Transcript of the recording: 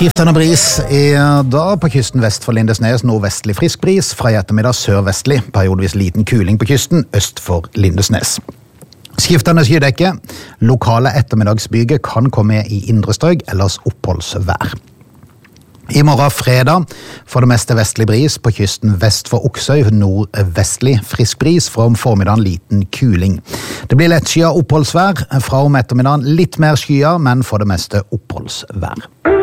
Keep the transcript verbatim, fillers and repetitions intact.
Skiftende bris i dag på kysten vest for Lindesnes, nordvestlig frisk bris, fra i ettermiddag sørvestlig, periodevis liten kuling på kysten øst for Lindesnes. Skiftende skydekke, lokale ettermiddagsbyger kan komme i indre strøk, ellers oppholdsvær. I morgen fredag for det meste vestlig bris på kysten vest for Oksøy, nordvestlig frisk bris, fra om formiddagen liten kuling. Det blir lett skya oppholdsvær, fra om ettermiddagen litt mer skya, men for det meste oppholdsvær.